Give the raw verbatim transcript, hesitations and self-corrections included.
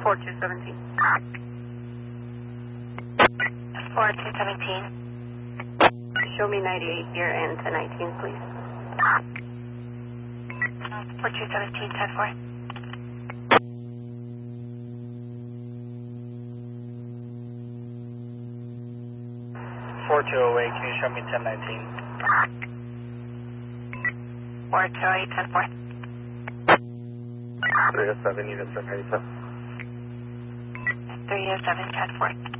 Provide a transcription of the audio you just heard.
four two seventeen. four two seventeen. Show me ninety-eight here and ten nineteen, please. four two seventeen, ten four. four two oh eight, can you show me ten nineteen? four two oh eight, ten four. three oh seven, units are ninety-seven. three oh seven, ten four.